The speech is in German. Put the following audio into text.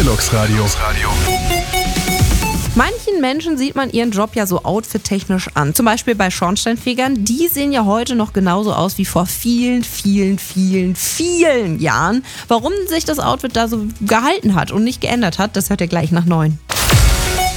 Deluxe Radio. Manchen Menschen sieht man ihren Job ja so outfit-technisch an. Zum Beispiel bei Schornsteinfegern. Die sehen ja heute noch genauso aus wie vor vielen, vielen, vielen, vielen Jahren. Warum sich das Outfit da so gehalten hat und nicht geändert hat, das hört ihr gleich nach 9.